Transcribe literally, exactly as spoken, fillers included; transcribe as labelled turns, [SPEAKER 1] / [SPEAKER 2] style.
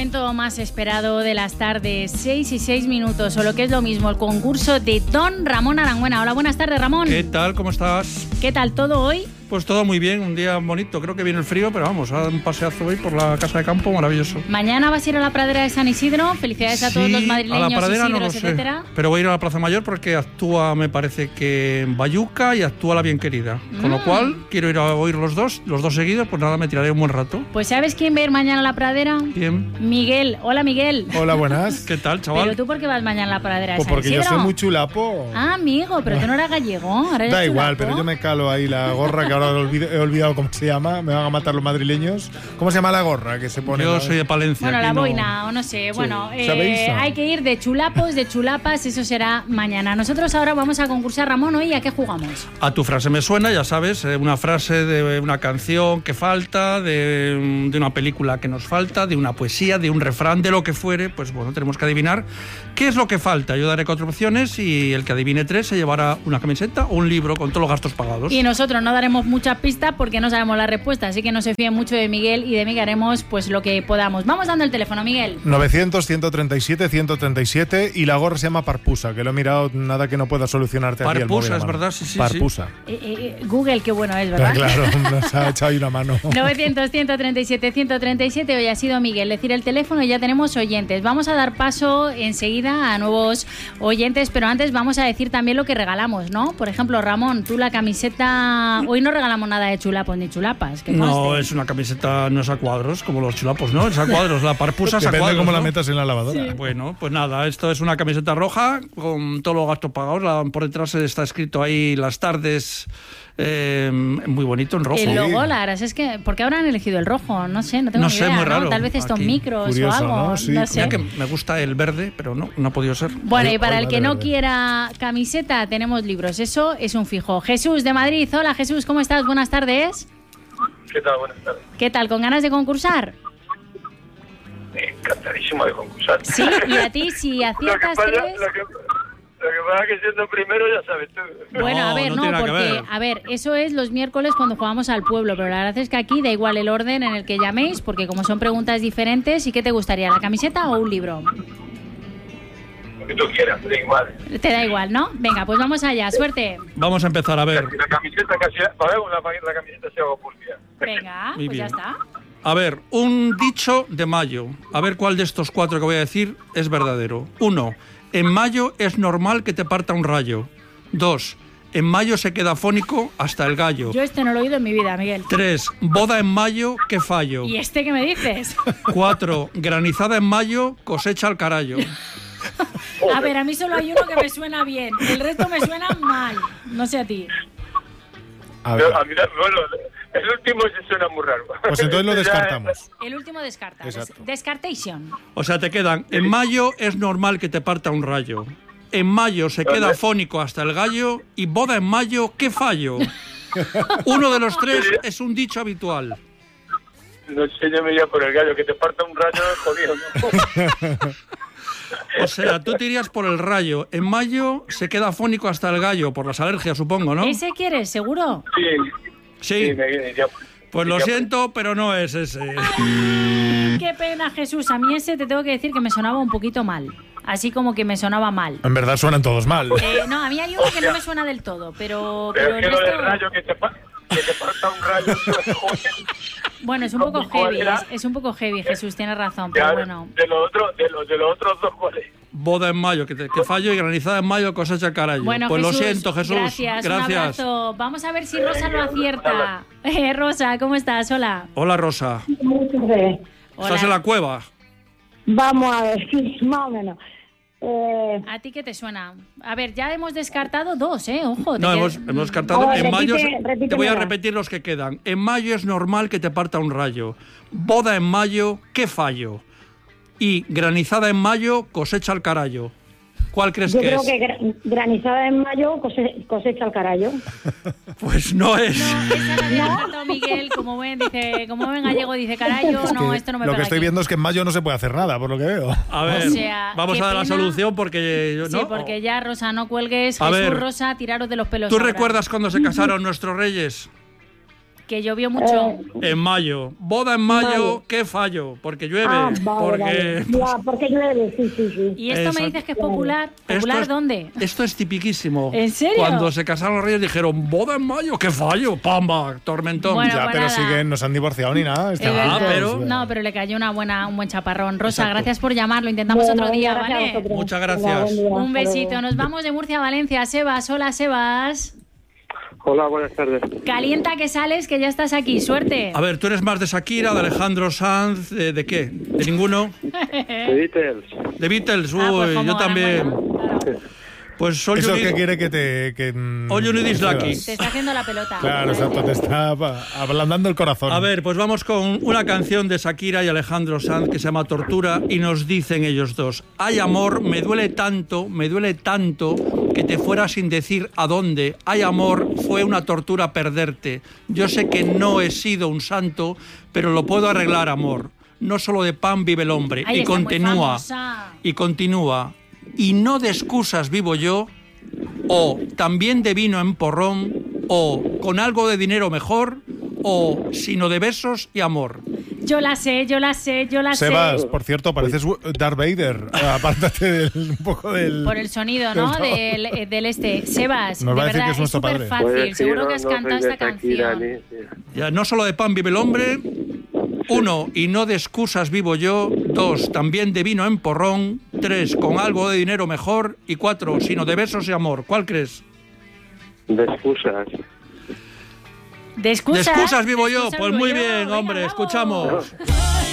[SPEAKER 1] momento más esperado de las tardes, seis y seis minutos, o lo que es lo mismo, el concurso de Don Ramón Arangüena. Hola, buenas tardes, Ramón.
[SPEAKER 2] ¿Qué tal? ¿Cómo estás?
[SPEAKER 1] ¿Qué tal todo hoy?
[SPEAKER 2] Pues todo muy bien, un día bonito. Creo que viene el frío, pero vamos, a dar un paseazo hoy por la casa de campo, maravilloso.
[SPEAKER 1] Mañana vas a ir a la pradera de San Isidro. Felicidades
[SPEAKER 2] sí,
[SPEAKER 1] a todos los madrileños,
[SPEAKER 2] a la pradera
[SPEAKER 1] Isidros,
[SPEAKER 2] no lo sé,
[SPEAKER 1] etcétera.
[SPEAKER 2] pero voy a ir a la Plaza Mayor porque actúa, me parece que en Bayuca y actúa La Bien Querida. Con mm. lo cual, quiero ir a oír los dos, los dos seguidos, pues nada, me tiraré un buen rato.
[SPEAKER 1] Pues ¿sabes quién va a ir mañana a la pradera?
[SPEAKER 2] ¿Quién?
[SPEAKER 1] Miguel. Hola, Miguel.
[SPEAKER 3] Hola, buenas.
[SPEAKER 2] ¿Qué tal, chaval?
[SPEAKER 1] ¿Pero tú por qué vas mañana a la pradera de
[SPEAKER 3] pues
[SPEAKER 1] San
[SPEAKER 3] porque
[SPEAKER 1] Isidro?
[SPEAKER 3] Porque yo soy muy chulapo.
[SPEAKER 1] Ah, amigo, pero tú no eras gallego. Ahora eres
[SPEAKER 3] da igual,
[SPEAKER 1] chulapo.
[SPEAKER 3] pero yo me calo ahí la gorra, que ahora he olvidado, he olvidado cómo se llama. Me van a matar los madrileños. ¿Cómo se llama la gorra que se pone?
[SPEAKER 2] Yo
[SPEAKER 3] la...
[SPEAKER 2] soy de Palencia.
[SPEAKER 1] Bueno, la
[SPEAKER 2] no...
[SPEAKER 1] boina, o no sé. Sí. Bueno,
[SPEAKER 3] eh,
[SPEAKER 1] hay que ir de chulapos, de chulapas, eso será mañana. Nosotros ahora vamos a concursar, Ramón, hoy, ¿a qué jugamos?
[SPEAKER 2] A tu frase me suena, ya sabes, una frase de una canción que falta, de, de una película que nos falta, de una poesía, de un refrán, de lo que fuere. Pues bueno, tenemos que adivinar qué es lo que falta. Yo daré cuatro opciones y el que adivine tres se llevará una camiseta o un libro con todos los gastos pagados.
[SPEAKER 1] Y nosotros no daremos muchas pistas porque no sabemos la respuesta, así que no se fíen mucho de Miguel y de mí, que haremos pues lo que podamos. Vamos dando el teléfono, Miguel.
[SPEAKER 3] novecientos, ciento treinta y siete, ciento treinta y siete y la gorra se llama Parpusa, que lo he mirado, nada que no pueda solucionarte aquí el móvil.
[SPEAKER 2] Parpusa, es verdad, sí, sí.
[SPEAKER 3] Parpusa.
[SPEAKER 1] Sí. Eh, eh, Google, qué bueno es, ¿verdad?
[SPEAKER 3] Ah, claro, nos ha echado ahí una mano.
[SPEAKER 1] novecientos, ciento treinta y siete, ciento treinta y siete, hoy ha sido Miguel decir el teléfono y ya tenemos oyentes. Vamos a dar paso enseguida a nuevos oyentes, pero antes vamos a decir también lo que regalamos, ¿no? Por ejemplo, Ramón, tú la camiseta... Hoy no regalamos nada de chulapos ni chulapas. Que
[SPEAKER 2] no, es una camiseta, no es a cuadros, como los chulapos, ¿no? Es a cuadros, la Parpusa es a cuadros.
[SPEAKER 3] Depende cómo
[SPEAKER 2] ¿no?
[SPEAKER 3] la metas en la lavadora.
[SPEAKER 2] Sí. Bueno, pues nada, esto es una camiseta roja con todos los gastos pagados. La, por detrás está escrito ahí las tardes, eh, muy bonito, en rojo.
[SPEAKER 1] El logo, la verdad es que... ¿Por qué habrán elegido el rojo? No sé, no tengo
[SPEAKER 2] no
[SPEAKER 1] ni
[SPEAKER 2] sé,
[SPEAKER 1] idea,
[SPEAKER 2] muy raro.
[SPEAKER 1] ¿no? Tal vez estos
[SPEAKER 2] Aquí.
[SPEAKER 1] micros
[SPEAKER 3] Curioso,
[SPEAKER 1] o algo,
[SPEAKER 3] ¿no? Sí.
[SPEAKER 1] no sé.
[SPEAKER 2] Mira que me gusta el verde, pero no, no ha podido ser.
[SPEAKER 1] Bueno, y para
[SPEAKER 3] Ay,
[SPEAKER 1] el que no
[SPEAKER 3] verde.
[SPEAKER 1] quiera camiseta, tenemos libros. Eso es un fijo. Jesús, de Madrid. Hola, Jesús, ¿cómo estás? Buenas tardes.
[SPEAKER 4] ¿Qué tal? Buenas tardes.
[SPEAKER 1] ¿Qué tal? ¿Con ganas de concursar?
[SPEAKER 4] Encantadísimo de concursar.
[SPEAKER 1] Sí, y a ti, si aciertas
[SPEAKER 4] lo que pasa,
[SPEAKER 1] tres...
[SPEAKER 4] Lo que, lo que pasa es que siendo primero ya sabes tú.
[SPEAKER 1] Bueno,
[SPEAKER 2] No,
[SPEAKER 1] a ver,
[SPEAKER 2] no
[SPEAKER 1] no,
[SPEAKER 2] tiene nada que
[SPEAKER 1] porque,
[SPEAKER 2] ver.
[SPEAKER 1] a ver, eso es los miércoles cuando jugamos al pueblo, pero la verdad es que aquí da igual el orden en el que llaméis, porque como son preguntas diferentes, ¿y qué te gustaría, la camiseta o un libro?
[SPEAKER 4] Lo que tú quieras, da igual.
[SPEAKER 1] Te da igual, ¿no? Venga, pues vamos allá, suerte.
[SPEAKER 2] Vamos a empezar a ver.
[SPEAKER 4] La camiseta casi... Para ver, la, la camiseta se hago pulpia.
[SPEAKER 1] Venga,
[SPEAKER 2] Muy
[SPEAKER 1] pues ya
[SPEAKER 2] bien.
[SPEAKER 1] está.
[SPEAKER 2] A ver, un dicho de mayo. A ver cuál de estos cuatro que voy a decir es verdadero. Uno, en mayo es normal que te parta un rayo. Dos, en mayo se queda afónico hasta el gallo.
[SPEAKER 1] Yo este no lo he oído en mi vida, Miguel.
[SPEAKER 2] Tres, boda en mayo, qué fallo.
[SPEAKER 1] ¿Y este qué me dices?
[SPEAKER 2] Cuatro, granizada en mayo, cosecha al carallo.
[SPEAKER 1] A ver, a mí solo hay uno que me suena bien, el resto me suena mal. No sé a ti.
[SPEAKER 3] A ver,
[SPEAKER 4] Pero, a mí, bueno, el último se suena muy raro.
[SPEAKER 3] pues entonces lo
[SPEAKER 4] Ya,
[SPEAKER 3] descartamos.
[SPEAKER 1] El último descarta.
[SPEAKER 3] Exacto.
[SPEAKER 1] Des- Descartation.
[SPEAKER 2] O sea, te quedan, en mayo es normal que te parta un rayo. En mayo se queda afónico hasta el gallo. Y boda en mayo, qué fallo. Uno de los tres es un dicho habitual.
[SPEAKER 4] No sé, yo me iría por el gallo, que te parta un rayo jodido, ¿no?
[SPEAKER 2] O sea, tú te irías por el rayo. En mayo se queda afónico hasta el gallo, por las alergias, supongo, ¿no?
[SPEAKER 1] ¿Ese quieres, seguro?
[SPEAKER 4] Sí,
[SPEAKER 2] Sí.
[SPEAKER 4] sí, me iría.
[SPEAKER 2] Pues lo
[SPEAKER 4] iría por-
[SPEAKER 2] siento, pero no es ese.
[SPEAKER 1] Qué pena, Jesús. A mí ese te tengo que decir que me sonaba un poquito mal. Así como que me sonaba mal.
[SPEAKER 3] En verdad suenan todos mal.
[SPEAKER 1] Eh, no, a mí hay uno que no me suena del todo, pero,
[SPEAKER 4] Pero
[SPEAKER 1] pero
[SPEAKER 4] es
[SPEAKER 1] el
[SPEAKER 4] que lo del
[SPEAKER 1] resto...
[SPEAKER 4] rayo, que te, pa- que te parta un rayo, joder.
[SPEAKER 1] Bueno, es un poco
[SPEAKER 4] ¿Cuál
[SPEAKER 1] heavy,
[SPEAKER 4] era?
[SPEAKER 1] es, es un poco heavy, Jesús, tienes razón, pero
[SPEAKER 4] Ya,
[SPEAKER 1] bueno.
[SPEAKER 4] de los otros, de los, de los otros dos, ¿cuáles?
[SPEAKER 2] Boda en mayo, que, te, que fallo, y granizada en mayo, cosecha al carallo.
[SPEAKER 1] Bueno,
[SPEAKER 2] pues
[SPEAKER 1] Jesús,
[SPEAKER 2] lo siento, Jesús.
[SPEAKER 1] gracias, un
[SPEAKER 2] Gracias.
[SPEAKER 1] abrazo. Vamos a ver si Rosa lo acierta. Eh, Rosa, ¿cómo estás? Hola.
[SPEAKER 2] Hola, Rosa.
[SPEAKER 5] Hola.
[SPEAKER 2] ¿Estás en la cueva?
[SPEAKER 5] Vamos a ver, sí, más o menos. Eh,
[SPEAKER 1] ¿A ti qué te suena? A ver, ya hemos descartado dos, ¿eh? Ojo. te
[SPEAKER 2] No,
[SPEAKER 1] qued-
[SPEAKER 2] hemos, hemos descartado.
[SPEAKER 5] Oh,
[SPEAKER 2] en
[SPEAKER 5] repite-
[SPEAKER 2] mayo, te
[SPEAKER 5] repítemela.
[SPEAKER 2] voy a repetir los que quedan. En mayo es normal que te parta un rayo. Boda en mayo, qué fallo. Y granizada en mayo, cosecha al carallo. ¿Cuál crees
[SPEAKER 5] yo
[SPEAKER 2] que
[SPEAKER 5] creo
[SPEAKER 2] es?
[SPEAKER 5] que gra- granizada en mayo cose- cosecha el carallo.
[SPEAKER 2] Pues no es.
[SPEAKER 1] No, esa la había adelantado Miguel, como ven, dice, como ven gallego, dice, carayo,
[SPEAKER 3] Es
[SPEAKER 1] no,
[SPEAKER 3] que
[SPEAKER 1] esto no me
[SPEAKER 3] lo
[SPEAKER 1] pega
[SPEAKER 3] que estoy
[SPEAKER 1] aquí.
[SPEAKER 3] viendo es que en mayo no se puede hacer nada, por lo que veo.
[SPEAKER 2] A ver,
[SPEAKER 1] O sea,
[SPEAKER 2] vamos
[SPEAKER 1] qué
[SPEAKER 2] a dar la
[SPEAKER 1] pena.
[SPEAKER 2] solución porque yo,
[SPEAKER 1] Sí,
[SPEAKER 2] ¿no?
[SPEAKER 1] porque ya, Rosa, no cuelgues.
[SPEAKER 2] A
[SPEAKER 1] Jesús,
[SPEAKER 2] ver,
[SPEAKER 1] Rosa, tiraros de los pelos
[SPEAKER 2] ¿Tú
[SPEAKER 1] ahora.
[SPEAKER 2] recuerdas cuando se casaron nuestros reyes?
[SPEAKER 1] Que llovió mucho.
[SPEAKER 5] Eh,
[SPEAKER 2] En mayo. Boda en mayo,
[SPEAKER 5] Mayo.
[SPEAKER 2] qué fallo, porque llueve.
[SPEAKER 5] ah, vale,
[SPEAKER 2] porque...
[SPEAKER 5] vale. Ya, porque llueve, sí, sí, sí.
[SPEAKER 1] ¿Y esto me
[SPEAKER 2] Exacto.
[SPEAKER 1] dices que es popular?
[SPEAKER 2] Esto
[SPEAKER 1] ¿Popular
[SPEAKER 2] es-
[SPEAKER 1] dónde?
[SPEAKER 2] Esto es tipiquísimo.
[SPEAKER 1] ¿En serio?
[SPEAKER 2] Cuando se casaron los reyes dijeron, boda en mayo, qué fallo, pamba, tormentón.
[SPEAKER 1] Bueno,
[SPEAKER 3] Ya,
[SPEAKER 1] pues
[SPEAKER 3] pero
[SPEAKER 1] nada.
[SPEAKER 3] siguen, no se han divorciado ni nada. están
[SPEAKER 1] Eh,
[SPEAKER 2] Ah,
[SPEAKER 3] juntos.
[SPEAKER 2] pero-
[SPEAKER 1] No, pero le cayó una buena, un buen chaparrón. Rosa,
[SPEAKER 2] Exacto.
[SPEAKER 1] gracias por llamar. Lo intentamos
[SPEAKER 5] Bueno,
[SPEAKER 1] otro día,
[SPEAKER 5] gracias a
[SPEAKER 1] ¿vale?
[SPEAKER 5] vosotros.
[SPEAKER 2] Muchas
[SPEAKER 5] Venga,
[SPEAKER 2] gracias.
[SPEAKER 5] buen día,
[SPEAKER 1] Un
[SPEAKER 5] hasta
[SPEAKER 1] besito.
[SPEAKER 5] luego.
[SPEAKER 1] Nos vamos de Murcia a Valencia. Sebas, hola Sebas.
[SPEAKER 4] Hola, buenas tardes.
[SPEAKER 1] Calienta que sales, que ya estás aquí. Suerte.
[SPEAKER 2] A ver, ¿tú eres más de Shakira, de Alejandro Sanz, de, de qué? ¿De ninguno?
[SPEAKER 4] The Beatles.
[SPEAKER 2] De Beatles, uy,
[SPEAKER 1] Ah, pues como
[SPEAKER 2] yo
[SPEAKER 1] Ana
[SPEAKER 2] también.
[SPEAKER 1] Moya, claro.
[SPEAKER 2] Pues all
[SPEAKER 3] Eso
[SPEAKER 2] you
[SPEAKER 3] es que
[SPEAKER 2] need-
[SPEAKER 3] quiere que te. Que, mm,
[SPEAKER 2] All you need is
[SPEAKER 3] cedas.
[SPEAKER 2] lucky.
[SPEAKER 1] Te está haciendo la pelota.
[SPEAKER 3] Claro, exacto, te está pa- ablandando el corazón.
[SPEAKER 2] A ver, pues vamos con una canción de Shakira y Alejandro Sanz que se llama Tortura y nos dicen ellos dos: ay amor, me duele tanto, me duele tanto que te fuera sin decir a dónde. Ay amor, fue una tortura perderte. Yo sé que no he sido un santo, pero lo puedo arreglar, amor. No solo de pan vive el hombre.
[SPEAKER 1] Ay,
[SPEAKER 2] y
[SPEAKER 1] está muy
[SPEAKER 2] continúa,
[SPEAKER 1] famosa.
[SPEAKER 2] y continúa. Y no de excusas vivo yo, o también de vino en porrón, o con algo de dinero mejor, o sino de besos y amor.
[SPEAKER 1] Yo la sé, yo la sé, yo la
[SPEAKER 3] Sebas,
[SPEAKER 1] sé.
[SPEAKER 3] por cierto, pareces Darth Vader. Apártate del- un poco del.
[SPEAKER 1] Por el sonido, ¿no?
[SPEAKER 3] del-
[SPEAKER 1] Del, eh, del este. Sebas,
[SPEAKER 3] Nos
[SPEAKER 1] de
[SPEAKER 3] va a decir
[SPEAKER 1] verdad,
[SPEAKER 3] que es
[SPEAKER 1] es
[SPEAKER 3] nuestro
[SPEAKER 1] súper
[SPEAKER 3] padre.
[SPEAKER 1] fácil.
[SPEAKER 4] Pues,
[SPEAKER 1] Seguro
[SPEAKER 4] yo
[SPEAKER 1] que has
[SPEAKER 4] no- no
[SPEAKER 1] cantado
[SPEAKER 4] soy
[SPEAKER 1] esta
[SPEAKER 4] de Shakira,
[SPEAKER 1] canción.
[SPEAKER 4] ni- sí.
[SPEAKER 2] Ya, no solo de pan vive el hombre, uno, y no de excusas vivo yo, dos, también de vino en porrón, tres, con algo de dinero mejor, y cuatro, sino de besos y amor. ¿Cuál crees?
[SPEAKER 4] De excusas.
[SPEAKER 1] De excusas.
[SPEAKER 2] De excusas vivo
[SPEAKER 1] de
[SPEAKER 2] yo.
[SPEAKER 1] excusas
[SPEAKER 2] Pues
[SPEAKER 1] vivo
[SPEAKER 2] muy
[SPEAKER 1] yo.
[SPEAKER 2] bien,
[SPEAKER 1] Venga,
[SPEAKER 2] hombre,
[SPEAKER 1] vamos.
[SPEAKER 2] escuchamos.